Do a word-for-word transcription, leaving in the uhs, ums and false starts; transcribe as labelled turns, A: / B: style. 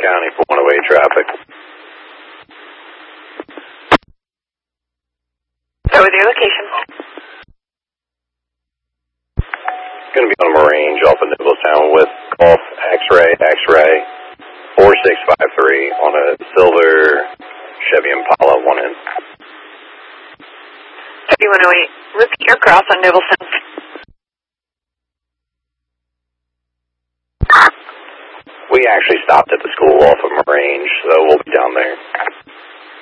A: County for one-way traffic.
B: So with your location?
A: Going to be on Marange off of Nicholasstown with Golf X-Ray, X-Ray, four six five three on a silver Chevy Impala, one in.
B: thirty one oh eight, repeat your cross on Nicholasstown.
A: We actually stopped at the school off of Marange, so we'll be down there.